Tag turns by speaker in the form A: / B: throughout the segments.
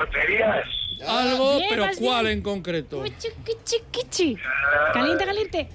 A: loterías.
B: Algo,
C: Bien,
B: pero
C: vas
B: ¿cuál
C: bien.
B: en concreto?
C: Kichi. Caliente, caliente.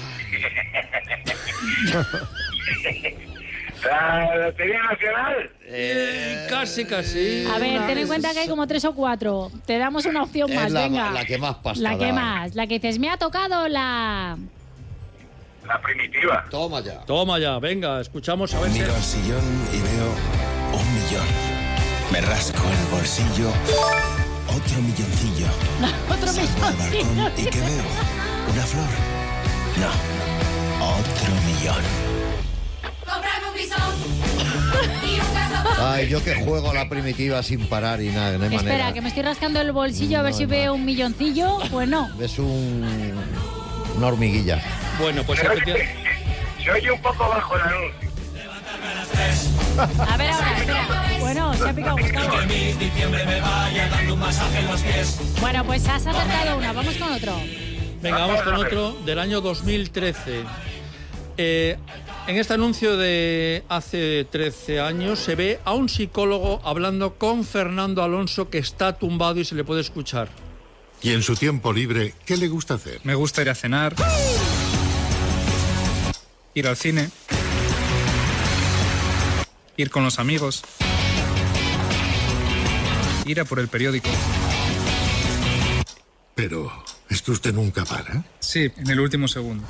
A: La Lotería Nacional.
B: Casi.
C: A ver, ten en cuenta que hay como 3 o 4. Te damos una opción más, venga.
D: La que más pasta
C: La que
D: da.
C: más. La que dices, me ha tocado la...
A: La primitiva.
D: Toma ya.
B: Toma ya, venga, escuchamos a ver si...
E: Miro al sillón y veo 1 millón. Me rasco el bolsillo, otro milloncillo.
C: Otro
E: Salgo al balcón y ¿qué veo? ¿Una flor? No, otro millón.
F: Comprame un bisón y un gasoforte.
D: Ay, yo que juego a la primitiva sin parar y nada, no hay manera.
C: Espera, que me estoy rascando el bolsillo a ver
D: No,
C: si
D: no.
C: veo un milloncillo. Pues no.
D: Es una hormiguilla.
B: Bueno, pues
A: Se oye un poco bajo el anuncio.
C: A ver ahora, espera. Bueno, se ha picado Gustavo. Bueno, pues has acertado una. Vamos con otro.
B: Venga, vamos con otro del año 2013. En este anuncio de hace 13 años se ve a un psicólogo hablando con Fernando Alonso, que está tumbado y se le puede escuchar.
G: Y en su tiempo libre, ¿qué le gusta hacer?
H: Me gusta ir a cenar, ir al cine, ir con los amigos, ir a por el periódico.
G: Pero, ¿es que usted nunca para?
H: Sí, en el último segundo.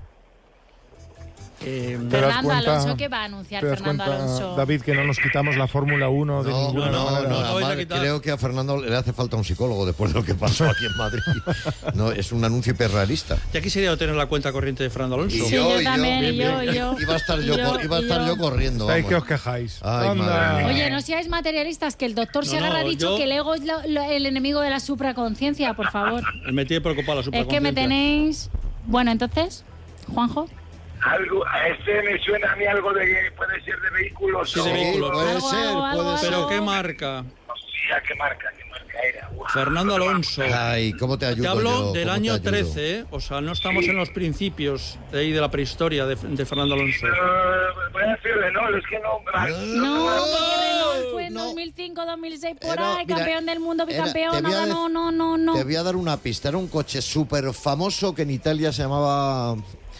C: Fernando Alonso, ¿qué va a anunciar
I: ¿Te das
C: Fernando
I: cuenta,
C: Alonso?
I: David, que no nos quitamos la Fórmula 1 de ninguna manera?
D: Además, creo que a Fernando le hace falta un psicólogo después de lo que pasó aquí en Madrid. No, es un anuncio hiperrealista.
B: Ya quisiera tener la cuenta corriente de Fernando Alonso.
D: Y yo también, yo. Iba a estar yo corriendo.
I: ¿Sabéis
D: vamos.
I: que os quejáis?
D: Ay, madre mía.
C: Oye, no seáis materialistas, que el doctor Segarra ha dicho que el ego es el enemigo de la supraconciencia, por favor.
B: Me tiene preocupada la
C: Es
B: supraconciencia.
C: que me tenéis... Bueno, entonces, Juanjo.
A: Algo, a este me suena a mí algo de que puede ser de vehículos.
B: Sí, de vehículos.
D: Puede ser.
B: ¿Pero qué marca?
A: Hostia, ¿qué marca era? Wow.
B: Fernando Alonso.
D: Ay, ¿cómo te ayudo
B: Te hablo
D: yo?
B: del
D: ¿Cómo
B: año
D: te ayudo?
B: 13, ¿eh? O sea, no estamos en los principios de ahí de la prehistoria de Fernando Alonso.
A: Voy a decirle, no, es que no...
C: No, porque Renault fue en 2005, 2006, por ahí,
D: mira,
C: campeón del mundo, bicampeón,
D: te voy a
C: no.
D: Te voy a dar una pista. Era un coche súper famoso que en Italia se llamaba...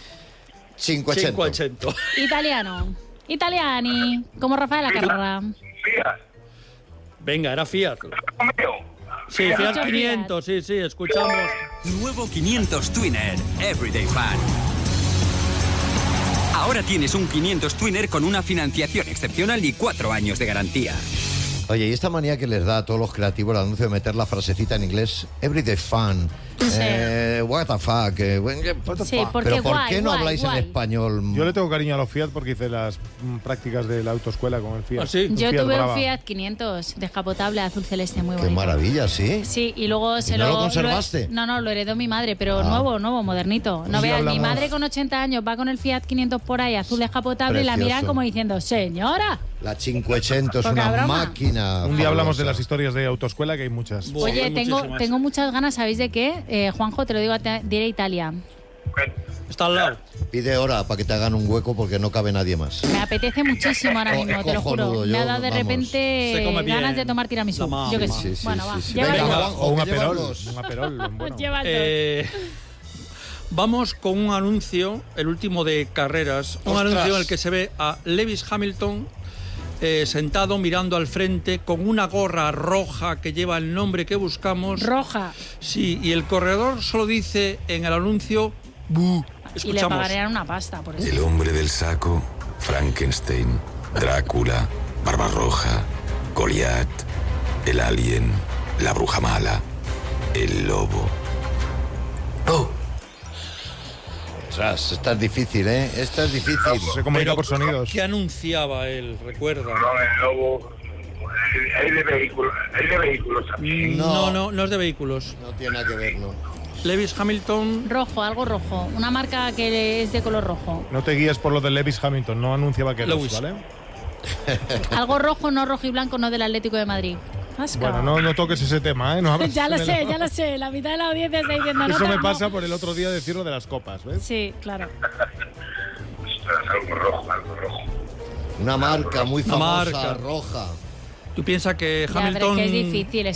D: 500.
C: Italiani, como Rafaela Carrera.
B: Venga, era Fiat. Sí, Fiat 500, sí, escuchamos.
J: Nuevo 500 Twinner, Everyday Fan. Ahora tienes un 500 Twinner con una financiación excepcional y 4 años de garantía.
D: Oye, y esta manía que les da a todos los creativos el anuncio de meter la frasecita en inglés, everyday fun, what the fuck,
C: Sí, porque
D: pero ¿por
C: guay,
D: qué no
C: guay,
D: habláis
C: guay.
D: en español?
I: Yo le tengo cariño a los Fiat porque hice las prácticas de la autoescuela con el Fiat.
B: ¿Ah, sí?
I: Un
C: Yo
I: Fiat
C: tuve
I: Brava.
C: un Fiat 500 descapotable azul celeste muy
D: Qué
C: bonito.
D: maravilla, ¿sí?
C: Sí, y luego se
D: ¿Y no lo conservaste?
C: No, lo heredó mi madre, pero nuevo, modernito. No
I: Sí,
C: veas, mi
I: hablamos-
C: madre con 80 años va con el Fiat 500 por ahí, azul descapotable, y la
D: Precioso.
C: miran como diciendo, señora.
D: La 500 es
C: Poca
D: una
C: broma.
D: máquina.
I: Un día hablamos de
D: fabulosa.
I: las historias de autoescuela, que hay muchas.
C: Oye, tengo muchas ganas, ¿sabéis de qué? Juanjo, te lo digo, diré Italia.
B: Está al lado.
D: Pide hora para que te hagan un hueco porque no cabe nadie más.
C: Me apetece muchísimo ahora
D: Oh,
C: mismo,
D: es
C: te lo juro.
D: cojonudo,
C: Me ha
D: yo,
C: dado de
D: vamos.
C: repente
B: Se come bien.
C: ganas de tomar tiramisú.
B: La mama.
C: Yo qué
D: Sí,
C: sé.
D: sí,
C: Bueno,
D: sí,
C: va,
D: sí.
C: lleva
D: Venga,
C: el dos.
D: Juanjo,
I: O un
D: que
I: aperol.
D: llevas dos.
I: Un aperol, bueno.
C: Lleva el dos.
B: Vamos con un anuncio, el último de carreras, un
D: ¡Ostras!
B: anuncio en el que se ve a Lewis Hamilton sentado mirando al frente con una gorra roja que lleva el nombre que buscamos.
C: Roja.
B: Sí, y el corredor solo dice en el anuncio "Bu".
C: Y le
B: Escuchamos.
C: pagarían una pasta por eso.
E: El hombre del saco, Frankenstein, Drácula, Barbarroja, Goliat, el alien, la bruja mala, el lobo. ¡Oh!
D: Ostras, esta es difícil, ¿eh? Esta es difícil.
I: Se comunica
B: Pero,
I: por sonidos.
B: ¿qué anunciaba él? Recuerda.
A: No, el lobo... Es de vehículos también.
B: No es de vehículos.
D: No tiene nada que ver, no.
B: Lewis Hamilton.
C: Rojo, algo rojo. Una marca que es de color rojo.
I: No te guíes por lo de Lewis Hamilton, no anuncia vaqueros,
B: Lewis.
I: ¿vale?
C: Algo rojo, no rojo y blanco, no del Atlético de Madrid. Asca.
I: Bueno, no toques ese tema, ¿eh? No abras
C: Ya lo
I: ese
C: sé,
I: melón.
C: ya lo sé. La mitad de la audiencia está diciendo no.
I: Eso me
C: no.
I: pasa por el otro día decirlo de las copas, ¿ves?
C: Sí, claro.
A: Ostras, algo rojo.
D: Una marca muy
B: Una
D: famosa,
B: marca.
D: roja.
B: Tú piensas que
C: Ya, pero
B: Hamilton
C: es que es difícil,